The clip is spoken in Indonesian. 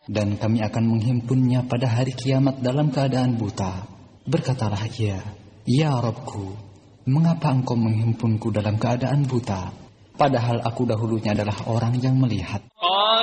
dan kami akan menghimpunnya pada hari kiamat dalam keadaan buta. Berkatalah ia, Ya Rabbku, mengapa engkau menghimpunku dalam keadaan buta, padahal aku dahulunya adalah orang yang melihat?